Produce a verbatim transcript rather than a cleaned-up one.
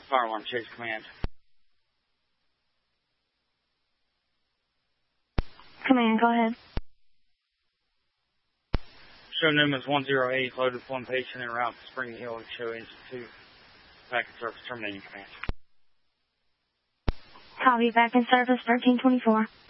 Fire alarm chase command. Command, go ahead. Show Newman's one zero eight, loaded with one patient en route to Spring Hill. Show engine two. Back in service, terminating command. Copy, back in service, thirteen twenty-four.